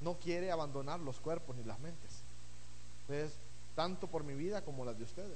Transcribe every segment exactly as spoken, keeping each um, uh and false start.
no quiere abandonar los cuerpos ni las mentes. Entonces, tanto por mi vida como las de ustedes.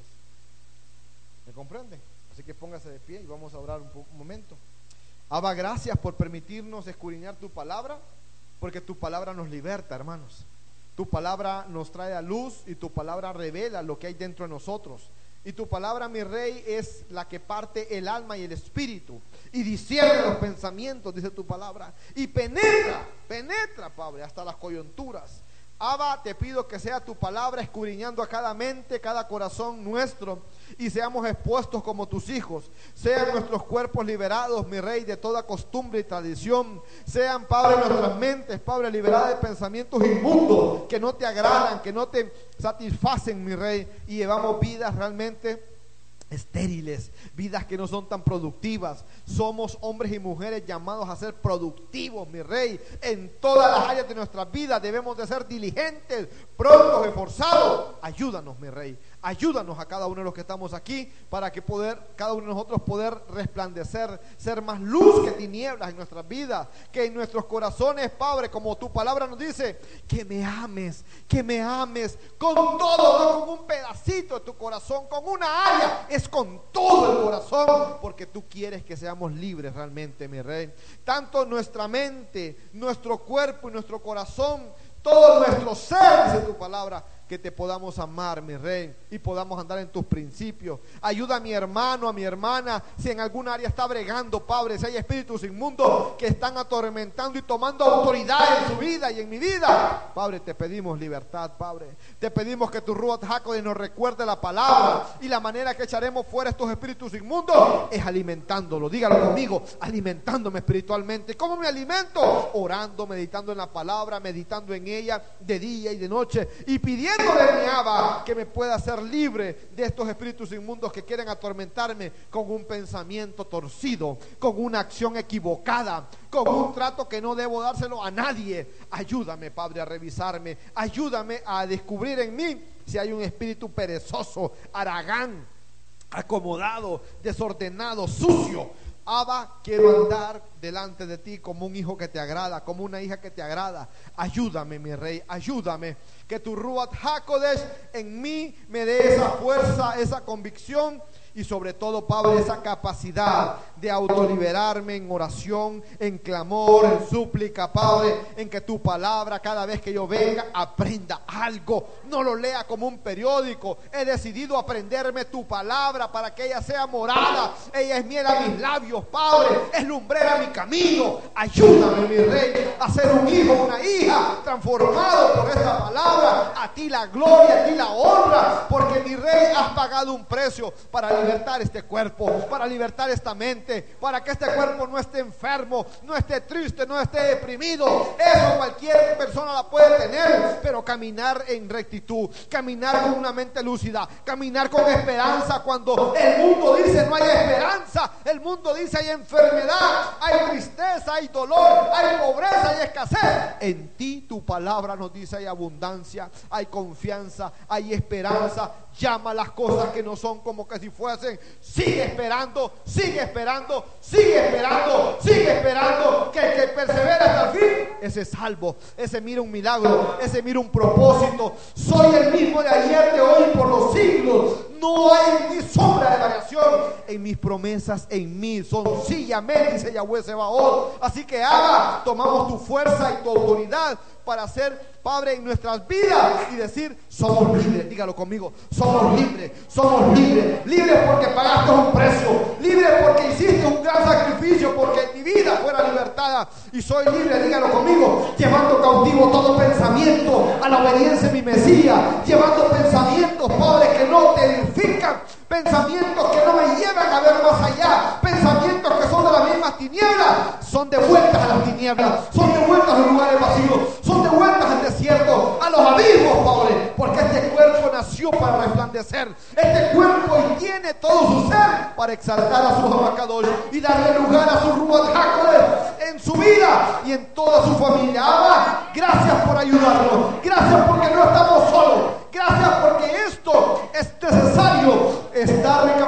¿Me comprenden? Así que póngase de pie y vamos a orar un, un momento. Abba, gracias por permitirnos escudriñar tu palabra, porque tu palabra nos liberta, hermanos. Tu palabra nos trae a luz y tu palabra revela lo que hay dentro de nosotros. Y tu palabra, mi Rey, es la que parte el alma y el espíritu y discierne los pensamientos, dice tu palabra, y penetra, penetra, Padre, hasta las coyunturas. Abba, te pido que sea tu palabra escudriñando a cada mente, cada corazón nuestro, y seamos expuestos como tus hijos. Sean nuestros cuerpos liberados, mi Rey, de toda costumbre y tradición. Sean, Padre, nuestras mentes, Padre, liberadas de pensamientos inmundos que no te agradan, que no te satisfacen, mi Rey, y llevamos vidas realmente estériles, vidas que no son tan productivas. Somos hombres y mujeres llamados a ser productivos, mi Rey. En todas las áreas de nuestra vida debemos de ser diligentes, prontos, esforzados. Ayúdanos, mi Rey. Ayúdanos a cada uno de los que estamos aquí, para que poder, cada uno de nosotros poder resplandecer, ser más luz que tinieblas en nuestras vidas, que en nuestros corazones, Padre, como tu palabra nos dice, que me ames, que me ames con todo, no con un pedacito de tu corazón, con una área, es con todo el corazón, porque tú quieres que seamos libres realmente, mi Rey. Tanto nuestra mente, nuestro cuerpo y nuestro corazón, todo nuestro ser, dice tu palabra, que te podamos amar, mi Rey, y podamos andar en tus principios. Ayuda a mi hermano, a mi hermana, si en algún área está bregando, Padre, si hay espíritus inmundos que están atormentando y tomando autoridad en su vida y en mi vida, Padre, te pedimos libertad, Padre. Te pedimos que tu Ruach HaKodesh nos recuerde la palabra, y la manera que echaremos fuera estos espíritus inmundos es alimentándolo. Dígalo conmigo: alimentándome espiritualmente. ¿Cómo me alimento? Orando, meditando en la palabra, meditando en ella de día y de noche, y pidiendo de mi Abba que me pueda hacer libre de estos espíritus inmundos que quieren atormentarme con un pensamiento torcido, con una acción equivocada, con un trato que no debo dárselo a nadie. Ayúdame, Padre, a revisarme. Ayúdame a descubrir en mí si hay un espíritu perezoso, haragán, acomodado, desordenado, sucio. Abba, quiero andar delante de ti como un hijo que te agrada, como una hija que te agrada. Ayúdame, mi Rey, ayúdame. Que tu Ruach HaKodesh en mí me dé esa fuerza, esa convicción, y sobre todo, Padre, esa capacidad de autoliberarme en oración, en clamor, en súplica, Padre, en que tu palabra, cada vez que yo venga, aprenda algo. No lo lea como un periódico. He decidido aprenderme tu palabra para que ella sea morada. Ella es miel a mis labios, Padre, es lumbrera a mi camino. Ayúdame, mi Rey, a ser un hijo, una hija transformado por esta palabra. A ti la gloria, a ti la honra, porque, mi Rey, has pagado un precio para libertar este cuerpo, para libertar esta mente, para que este cuerpo no esté enfermo, no esté triste, no esté deprimido. Eso cualquier persona la puede tener, pero caminar en rectitud, caminar con una mente lúcida, caminar con esperanza cuando el mundo dice no hay esperanza, el mundo dice hay enfermedad, hay tristeza, hay dolor, hay pobreza, hay escasez. En ti tu palabra nos dice hay abundancia, hay confianza, hay esperanza. Llama las cosas que no son como que si fuesen. Sigue esperando, sigue esperando, sigue esperando, sigue esperando. Que el que persevera hasta el fin, ese es salvo, ese mira un milagro, ese mira un propósito. Soy el mismo de ayer, de hoy, por los siglos. No hay ni sombra de variación en mis promesas, en mí son sí y amén, dice Yahweh Sebaot. Así que haga, tomamos tu fuerza y tu autoridad para hacer, Padre, en nuestras vidas y decir, somos libres. Dígalo conmigo: somos libres, somos libres, libres porque pagaste un precio, libres porque hiciste un gran sacrificio, porque mi vida fuera libertada, y soy libre, dígalo conmigo, llevando cautivo todo pensamiento a la obediencia de mi Mesías, llevando pensamientos, Padre, que no te edifican, pensamientos que no me llevan a ver más allá, pensamientos que son de las mismas tinieblas, son devueltas a las tinieblas, son devueltas a los lugares vacíos, son devueltas al desierto, a los abismos, Padre, porque este cuerpo nació para resplandecer, este cuerpo y tiene todo su ser para exaltar a su abacadosh y darle lugar a su Ruach HaKodesh en su vida y en toda su familia. Abba, gracias por ayudarnos, gracias porque no estamos solos, gracias porque esto es necesario, estar recapacitando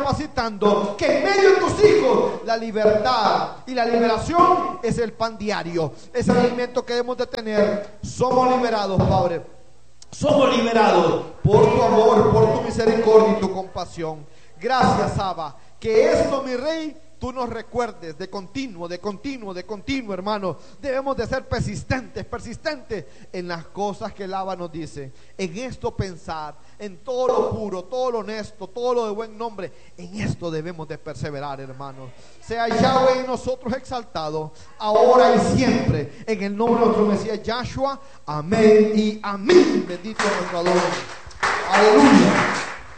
manifestando que en medio de tus hijos la libertad y la liberación es el pan diario, es el alimento que debemos de tener. Somos liberados, Padre. Somos liberados por tu amor, por tu misericordia y tu compasión. Gracias, Abba, que esto, mi Rey, tú nos recuerdes de continuo, de continuo, de continuo, hermano. Debemos de ser persistentes, persistentes en las cosas que el Abba nos dice. En esto pensar, en todo lo puro, todo lo honesto, todo lo de buen nombre. En esto debemos de perseverar, hermano. Sea Yahweh en nosotros exaltado, ahora y siempre. En el nombre de nuestro Mesías Yahshua. Amén y amén. Bendito nuestro Adón. Aleluya.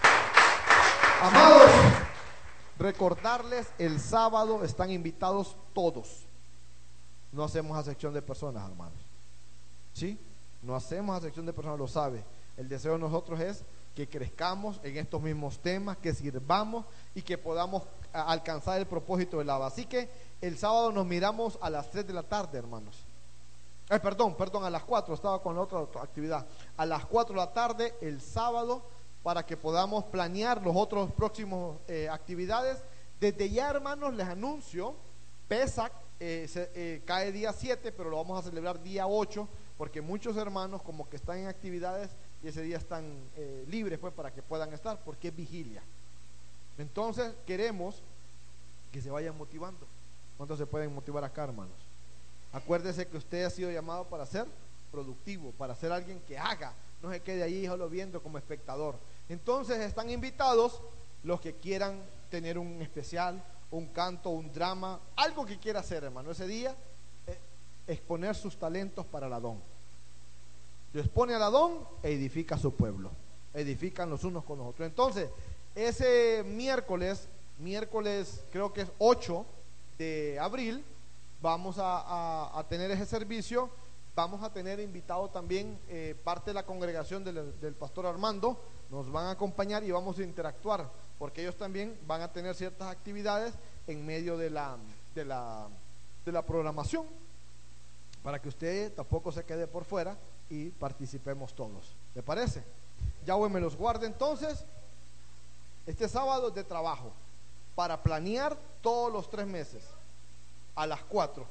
Amados, recordarles, el sábado están invitados todos. No hacemos acepción de personas, hermanos. ¿Sí? No hacemos acepción de personas, lo sabe. El deseo de nosotros es que crezcamos en estos mismos temas, que sirvamos y que podamos a, alcanzar el propósito del Abba. Así que el sábado nos miramos a las tres de la tarde, hermanos. Eh, perdón, perdón, a las cuatro, estaba con la otra, otra actividad. A las cuatro de la tarde, el sábado, para que podamos planear los otros próximos eh, actividades. Desde ya, hermanos, les anuncio, Pesach eh, se, eh, cae día siete, pero lo vamos a celebrar día ocho, porque muchos hermanos como que están en actividades y ese día están eh, libres, pues, para que puedan estar, porque es vigilia. Entonces queremos que se vayan motivando. ¿Cuántos se pueden motivar acá, hermanos? Acuérdese que usted ha sido llamado para ser productivo, para ser alguien que haga, no se quede ahí solo viendo como espectador. Entonces están invitados los que quieran tener un especial, un canto, un drama, algo que quiera hacer, hermano, ese día, eh, exponer sus talentos para el Adón. Lo expone al Adón e edifica a su pueblo, edifican los unos con los otros. Entonces ese miércoles, miércoles creo que es ocho de abril, vamos a, a, a tener ese servicio. Vamos a tener invitado también eh, parte de la congregación del, del pastor Armando. Nos van a acompañar y vamos a interactuar, porque ellos también van a tener ciertas actividades en medio de la, de la, de la programación, para que usted tampoco se quede por fuera y participemos todos. ¿Le parece? Yahweh me los guarde. Entonces, este sábado es de trabajo para planear todos los tres meses a las cuatro.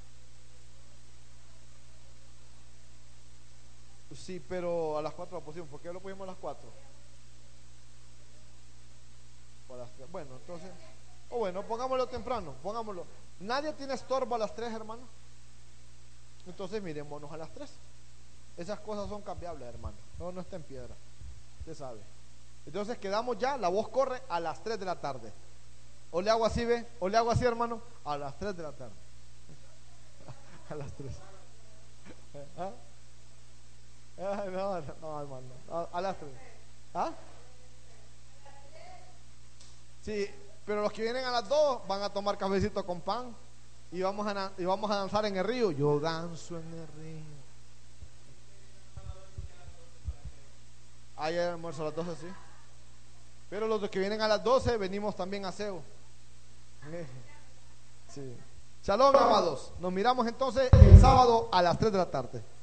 Sí, pero a las cuatro la pusimos. ¿Por qué lo pusimos a las cuatro? Bueno, entonces, o oh, bueno, pongámoslo temprano, pongámoslo. Nadie tiene estorbo a las tres, hermano. Entonces mirémonos a las tres. Esas cosas son cambiables, hermano. No, no está en piedra. Usted sabe. Entonces quedamos ya, la voz corre a las tres de la tarde. O le hago así, ve, o le hago así, hermano, a las tres de la tarde. A las tres. ¿Ah? Ah, no, no, hermano, a, a las tres. ¿Ah? Sí, pero los que vienen a las dos van a tomar cafecito con pan y vamos a, y vamos a danzar en el río. Yo danzo en el río. Hay almuerzo a las doce, sí. Pero los que vienen a las doce venimos también a aseo. Sí. Shalom, amados. Nos miramos entonces el sábado a las tres de la tarde.